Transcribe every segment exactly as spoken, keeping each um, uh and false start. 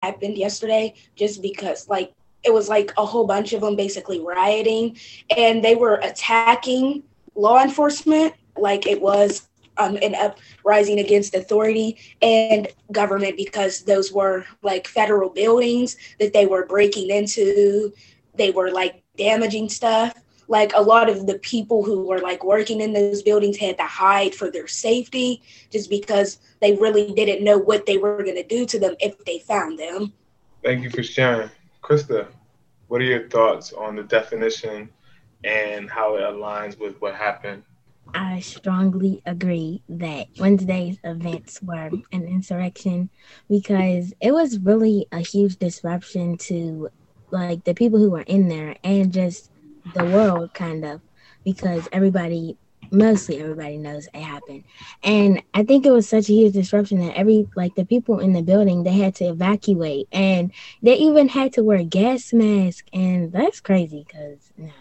happened yesterday just because, like, it was like a whole bunch of them basically rioting, and they were attacking law enforcement like it was um, an uprising against authority and government, because those were like federal buildings that they were breaking into. They were like damaging stuff. Like a lot of the people who were like working in those buildings had to hide for their safety just because they really didn't know what they were going to do to them if they found them. Thank you for sharing. Krista, what are your thoughts on the definition and how it aligns with what happened? I strongly agree that Wednesday's events were an insurrection because it was really a huge disruption to like the people who were in there and just the world kind of, because everybody, mostly everybody knows it happened. And I think it was such a huge disruption that every, like the people in the building, they had to evacuate and they even had to wear gas masks. And that's crazy because no.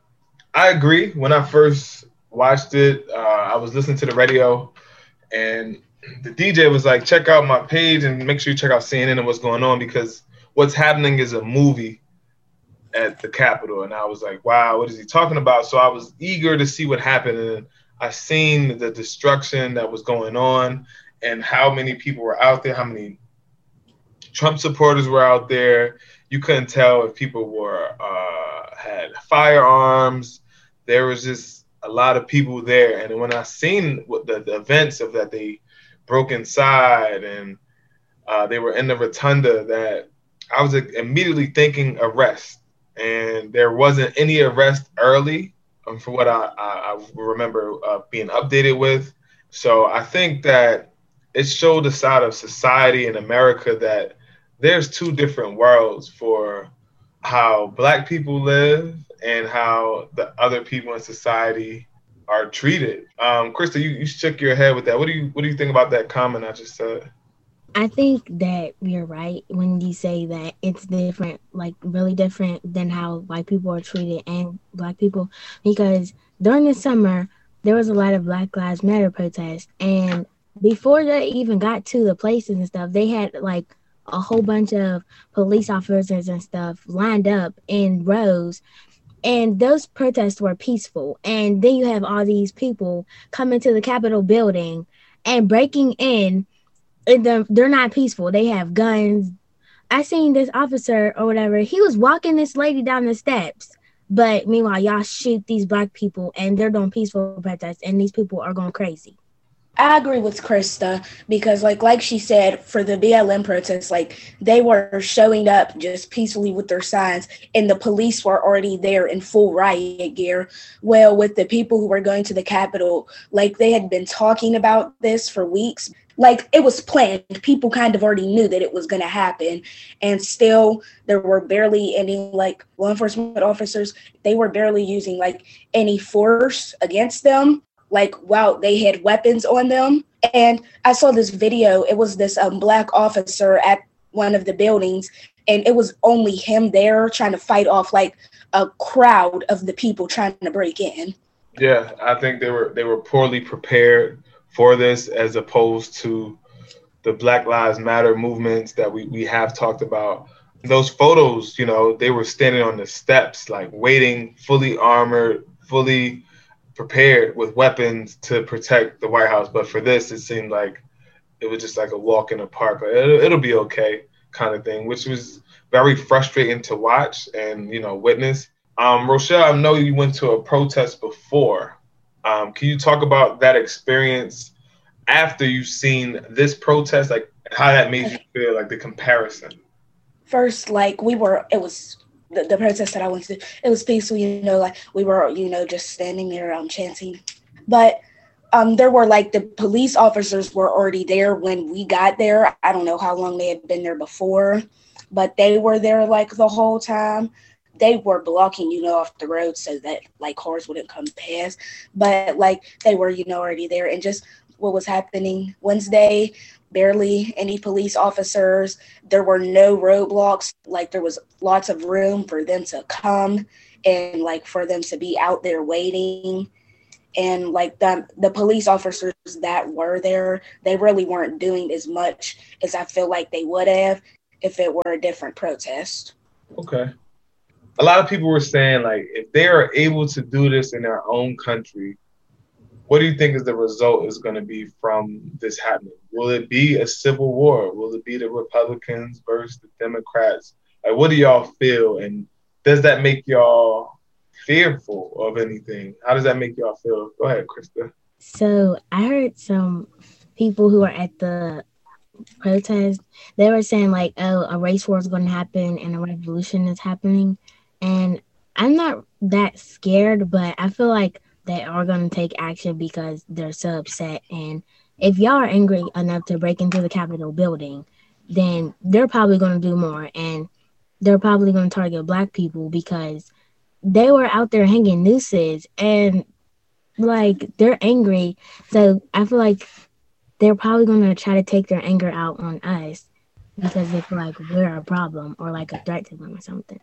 I agree. When I first watched it, uh, I was listening to the radio and the D J was like, check out my page and make sure you check out C N N and what's going on, because what's happening is a movie at the Capitol. And I was like, wow, what is he talking about? So I was eager to see what happened. And I seen the destruction that was going on and how many people were out there, how many Trump supporters were out there. You couldn't tell if people were uh, had firearms. There was just a lot of people there. And when I seen what the, the events of that, they broke inside and uh, they were in the rotunda, that I was immediately thinking arrest. And there wasn't any arrest early, um, for what I, I, I remember uh, being updated with. So I think that it showed a side of society in America that there's two different worlds for how Black people live and how the other people in society are treated. Um, Krista, you, you shook your head with that. What do you what do you think about that comment I just said? I think that you're right when you say that it's different, like really different than how white people are treated and Black people, because during the summer, there was a lot of Black Lives Matter protests. And before they even got to the places and stuff, they had like a whole bunch of police officers and stuff lined up in rows. And those protests were peaceful. And then you have all these people coming to the Capitol building and breaking in. They're, they're not peaceful. They have guns. I seen this officer or whatever. He was walking this lady down the steps. But meanwhile, y'all shoot these Black people and they're doing peaceful protests and these people are going crazy. I agree with Krista because, like, like she said, for the B L M protests, like, they were showing up just peacefully with their signs, and the police were already there in full riot gear. Well, with the people who were going to the Capitol, like, they had been talking about this for weeks. Like, it was planned. People kind of already knew that it was going to happen. And still, there were barely any, like, law enforcement officers. They were barely using, like, any force against them. Like, wow, they had weapons on them. And I saw this video. It was this um, Black officer at one of the buildings, and it was only him there trying to fight off, like, a crowd of the people trying to break in. Yeah, I think they were they were poorly prepared for this, as opposed to the Black Lives Matter movements that we, we have talked about. Those photos, you know, they were standing on the steps, like waiting, fully armored, fully prepared with weapons to protect the White House. But for this, it seemed like it was just like a walk in the park. It'll, it'll be okay kind of thing, which was very frustrating to watch and, you know, witness. Um, Rochelle, I know you went to a protest before. Um, can you talk about that experience after you've seen this protest, like how that made you feel, like the comparison? First, like, we were, it was the, the protest that I went to, it was peaceful, you know, like we were, you know, just standing there um, chanting. But um, there were like the police officers were already there when we got there. I don't know how long they had been there before, but they were there like the whole time. They were blocking, you know, off the road so that like cars wouldn't come past. But like they were, you know, already there. And just what was happening Wednesday, barely any police officers. There were no roadblocks. Like there was lots of room for them to come and like for them to be out there waiting. And like the, the police officers that were there, they really weren't doing as much as I feel like they would have if it were a different protest. Okay. A lot of people were saying, like, if they are able to do this in their own country, what do you think is the result is going to be from this happening? Will it be a civil war? Will it be the Republicans versus the Democrats? Like, what do y'all feel? And does that make y'all fearful of anything? How does that make y'all feel? Go ahead, Krista. So I heard some people who are at the protest, they were saying like, oh, a race war is going to happen and a revolution is happening. And I'm not that scared, but I feel like they are going to take action because they're so upset. And if y'all are angry enough to break into the Capitol building, then they're probably going to do more. And they're probably going to target Black people because they were out there hanging nooses and like they're angry. So I feel like they're probably going to try to take their anger out on us because they feel like we're a problem or like a threat to them or something.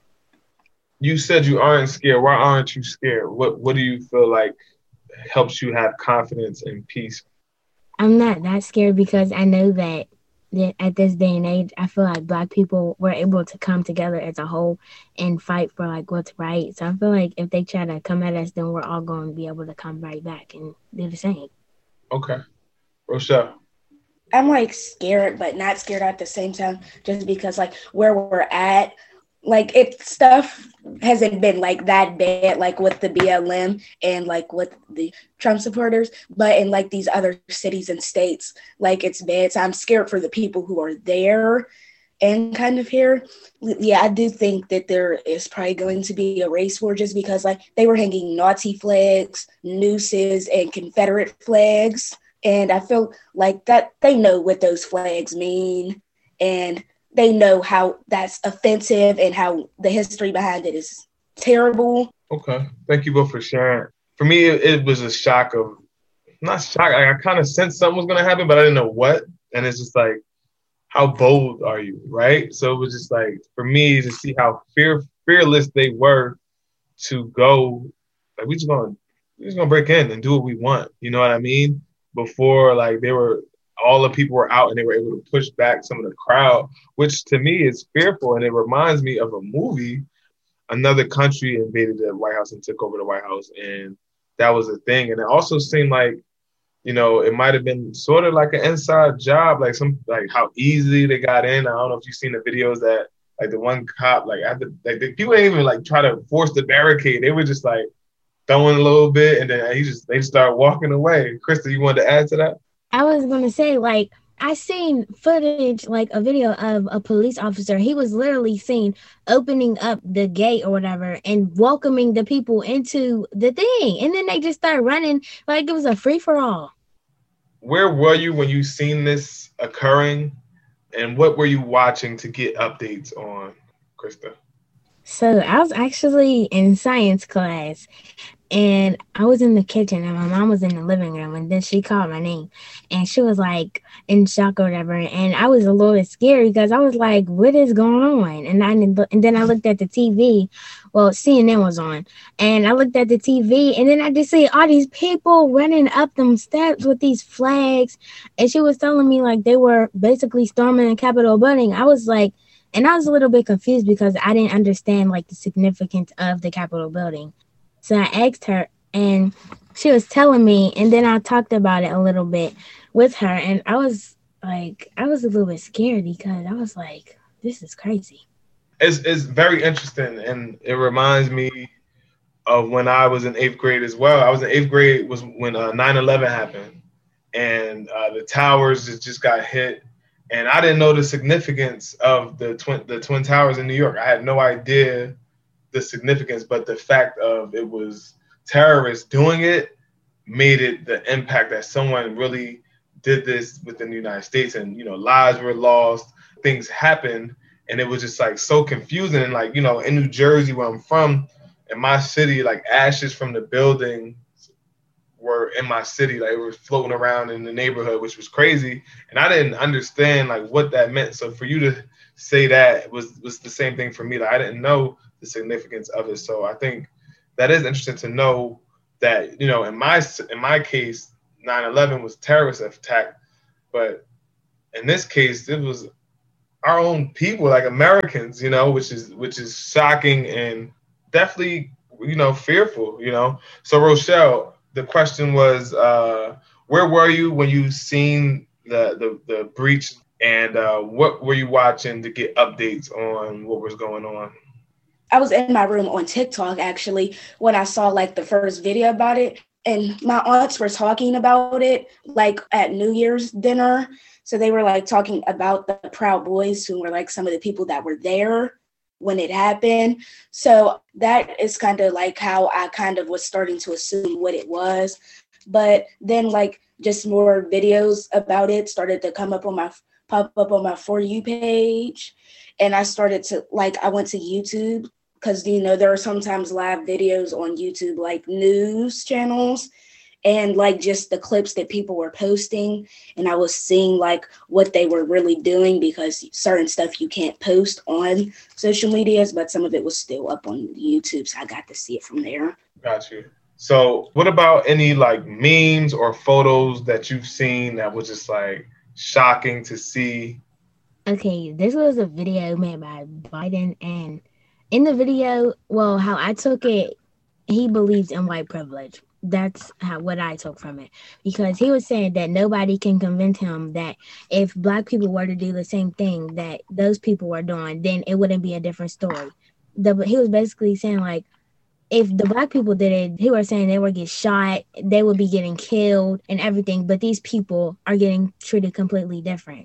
You said you aren't scared. Why aren't you scared? What What do you feel like helps you have confidence and peace? I'm not that scared because I know that, that at this day and age, I feel like Black people were able to come together as a whole and fight for like what's right. So I feel like if they try to come at us, then we're all going to be able to come right back and do the same. Okay. Rochelle. I'm like scared, but not scared at the same time, just because like where we're at, like it stuff hasn't been like that bad, like with the B L M and like with the Trump supporters, but in like these other cities and states, like it's bad. So I'm scared for the people who are there and kind of here. Yeah, I do think that there is probably going to be a race war just because like they were hanging Nazi flags, nooses, and Confederate flags. And I feel like that they know what those flags mean. And they know how that's offensive and how the history behind it is terrible. Okay. Thank you both for sharing. For me, it, it was a shock of, not shock, I, I kind of sensed something was going to happen, but I didn't know what. And it's just like, how bold are you, right? So it was just like, for me, to see how fear fearless they were to go, like, we just going to we just gonna break in and do what we want. You know what I mean? Before, like, they were, all the people were out and they were able to push back some of the crowd, which to me is fearful. And it reminds me of a movie. Another country invaded the White House and took over the White House. And that was a thing. And it also seemed like, you know, it might have been sort of like an inside job, like some, like how easily they got in. I don't know if you've seen the videos that, like the one cop, like after, like the, people didn't even like try to force the barricade. They were just like throwing a little bit and then he just, they just started walking away. Krista, you wanted to add to that? I was going to say, like, I seen footage, like a video of a police officer. He was literally seen opening up the gate or whatever and welcoming the people into the thing. And then they just started running like it was a free-for-all. Where were you when you seen this occurring? And what were you watching to get updates on, Krista? So I was actually in science class. And I was in the kitchen and my mom was in the living room and then she called my name and she was like in shock or whatever. And I was a little bit scared because I was like, what is going on? And I and then I looked at the T V. Well, C N N was on and I looked at the T V and then I just see all these people running up them steps with these flags. And she was telling me like they were basically storming the Capitol building. I was like, and I was a little bit confused because I didn't understand like the significance of the Capitol building. So I asked her and she was telling me, and then I talked about it a little bit with her. And I was like, I was a little bit scared because I was like, this is crazy. It's, it's very interesting. And it reminds me of when I was in eighth grade as well. I was in eighth grade was when uh, nine eleven happened and uh, the towers just, just got hit. And I didn't know the significance of the twin, the Twin Towers in New York. I had no idea the significance, but the fact of it was terrorists doing it made it the impact that someone really did this within the United States, and you know, lives were lost, things happened, and it was just like so confusing. And like, you know, in New Jersey where I'm from, in my city, like ashes from the building were in my city, like it was floating around in the neighborhood, which was crazy. And I didn't understand like what that meant. So for you to say that was was the same thing for me. Like I didn't know the significance of it. So I think that is interesting to know that, you know, in my in my case, nine eleven was terrorist attack, but in this case, it was our own people, like Americans, you know, which is which is shocking and definitely, you know, fearful, you know. So Rochelle, the question was, uh, where were you when you seen the the, the breach, and uh, what were you watching to get updates on what was going on? I was in my room on TikTok actually when I saw like the first video about it, and my aunts were talking about it like at New Year's dinner. So they were like talking about the Proud Boys, who were like some of the people that were there when it happened. So that is kind of like how I kind of was starting to assume what it was. But then like just more videos about it started to come up on my pop up on my For You page. And I started to like, I went to YouTube because, you know, there are sometimes live videos on YouTube, like news channels, and like just the clips that people were posting. And I was seeing like what they were really doing, because certain stuff you can't post on social medias, but some of it was still up on YouTube. So I got to see it from there. Got you. So what about any like memes or photos that you've seen that was just like shocking to see? Okay, this was a video made by Biden, and in the video, well, how I took it, he believes in white privilege. That's how what I took from it, because he was saying that nobody can convince him that if Black people were to do the same thing that those people were doing, then it wouldn't be a different story. The, he was basically saying like, if the Black people did it, he was saying they would get shot, they would be getting killed and everything, but these people are getting treated completely different.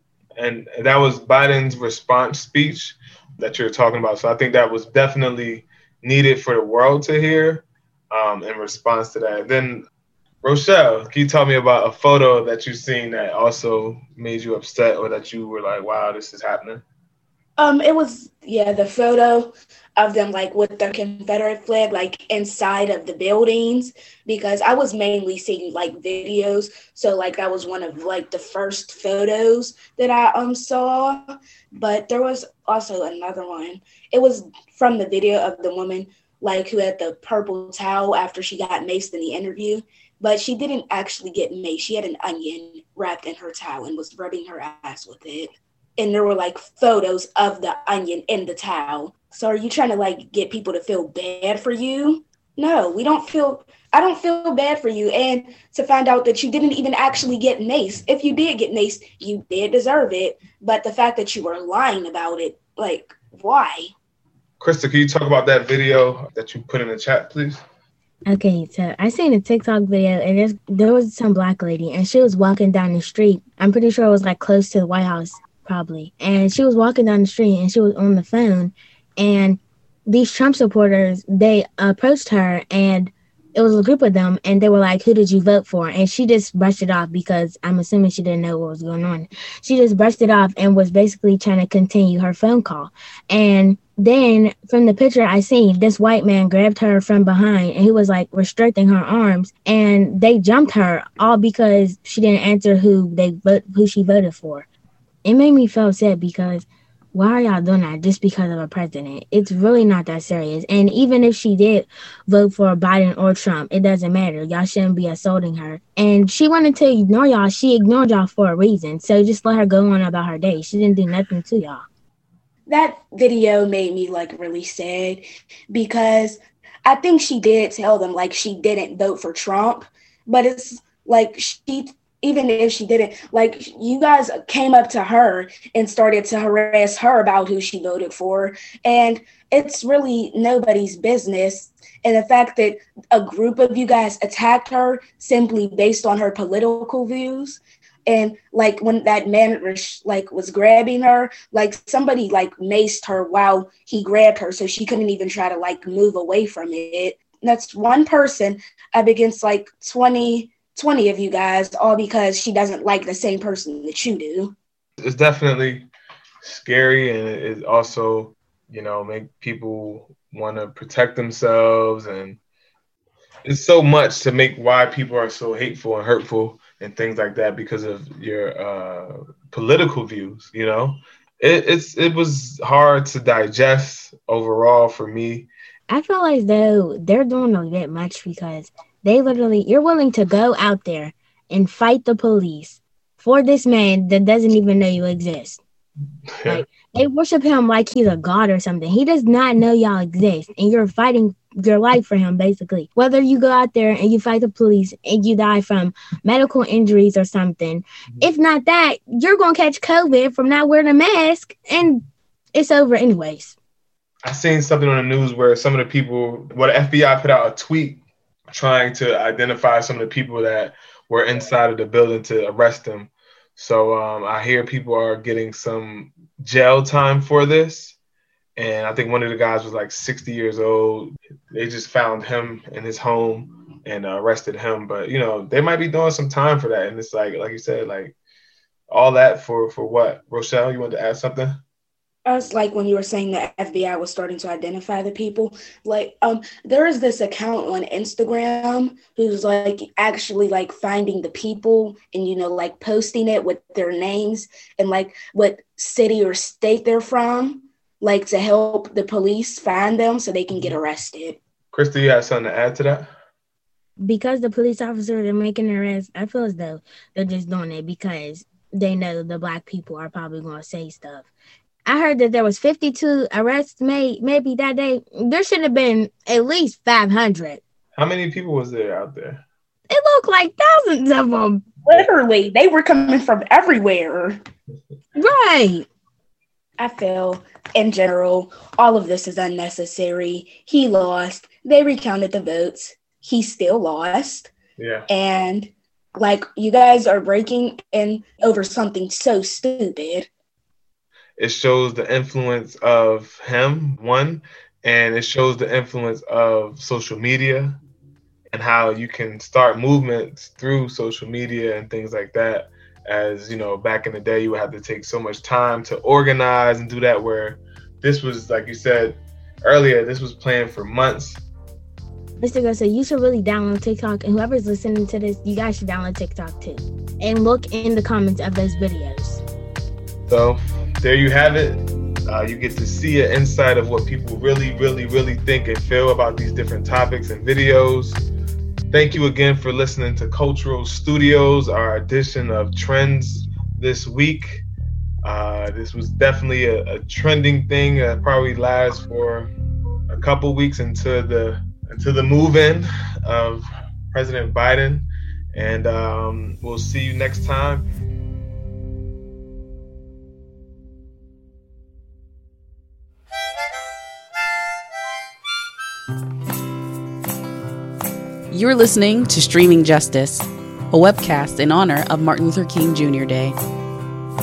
And that was Biden's response speech that you're talking about. So I think that was definitely needed for the world to hear um, in response to that. Then, Rochelle, can you tell me about a photo that you've seen that also made you upset, or that you were like, wow, this is happening? Um, it was, yeah, the photo of them like with the Confederate flag like inside of the buildings, because I was mainly seeing like videos. So like that was one of like the first photos that I um saw. But there was also another one. It was from the video of the woman like who had the purple towel after she got maced in the interview. But she didn't actually get maced. She had an onion wrapped in her towel and was rubbing her ass with it. And there were like photos of the onion in the towel. So are you trying to like get people to feel bad for you? No, we don't feel, I don't feel bad for you. And to find out that you didn't even actually get maced. If you did get maced, you did deserve it. But the fact that you were lying about it, like, why? Krista, can you talk about that video that you put in the chat, please? Okay, so I seen a TikTok video, and there's, there was some Black lady, and she was walking down the street. I'm pretty sure it was like close to the White House. Probably. And she was walking down the street and she was on the phone, and these Trump supporters, they approached her, and it was a group of them, and they were like, who did you vote for? And she just brushed it off, because I'm assuming she didn't know what was going on. She just brushed it off and was basically trying to continue her phone call. And then from the picture I seen, this white man grabbed her from behind, and he was like restricting her arms, and they jumped her all because she didn't answer who they vote, who she voted for. It made me feel upset, because why are y'all doing that just because of a president? It's really not that serious. And even if she did vote for Biden or Trump, it doesn't matter. Y'all shouldn't be assaulting her. And she wanted to ignore y'all. She ignored y'all for a reason. So just let her go on about her day. She didn't do nothing to y'all. That video made me like really sad, because I think she did tell them like she didn't vote for Trump, but it's like she... even if she didn't, like, you guys came up to her and started to harass her about who she voted for. And it's really nobody's business. And the fact that a group of you guys attacked her simply based on her political views. And like when that man like was grabbing her, like somebody like maced her while he grabbed her. So she couldn't even try to like move away from it. That's one person up against like twenty twenty of you guys, all because she doesn't like the same person that you do. It's definitely scary, and it also, you know, make people want to protect themselves, and it's so much to make why people are so hateful and hurtful and things like that because of your uh, political views. You know, it, it's it was hard to digest overall for me. I feel as though they're doing a bit much, because they literally, you're willing to go out there and fight the police for this man that doesn't even know you exist. Like, they worship him like he's a god or something. He does not know y'all exist, and you're fighting your life for him, basically. Whether you go out there and you fight the police and you die from medical injuries or something, mm-hmm. if not that, you're going to catch COVID from not wearing a mask, and it's over anyways. I seen something on the news where some of the people, well, the F B I put out a tweet trying to identify some of the people that were inside of the building to arrest them. So um, I hear people are getting some jail time for this. And I think one of the guys was like sixty years old. They just found him in his home and uh, arrested him. But, you know, they might be doing some time for that. And it's like, like you said, like all that for, for what? Rochelle, you wanted to add something? I was like, when you were saying the F B I was starting to identify the people, like, um, there is this account on Instagram who's like actually like finding the people and, you know, like posting it with their names and like what city or state they're from, like to help the police find them so they can get arrested. Krista, you have something to add to that? Because the police officers are making arrests, I feel as though they're just doing it because they know the Black people are probably going to say stuff. I heard that there was fifty-two arrests made maybe that day. There should have been at least five hundred. How many people was there out there? It looked like thousands of them. Literally, they were coming from everywhere. Right. I feel, in general, all of this is unnecessary. He lost. They recounted the votes. He still lost. Yeah. And, like, you guys are breaking in over something so stupid. It shows the influence of him, one, and it shows the influence of social media and how you can start movements through social media and things like that. As, you know, back in the day, you would have to take so much time to organize and do that, where this was, like you said earlier, this was planned for months. Mister Garcia, you should really download TikTok, and whoever's listening to this, you guys should download TikTok too. And look in the comments of those videos. So there you have it. Uh, you get to see an insight of what people really, really, really think and feel about these different topics and videos. Thank you again for listening to Cultural Studios, our edition of Trends this week. Uh, this was definitely a, a trending thing that probably lasts for a couple weeks until the until the move-in of President Biden. And um, we'll see you next time. You're listening to Streaming Justice, a webcast in honor of Martin Luther King Junior Day.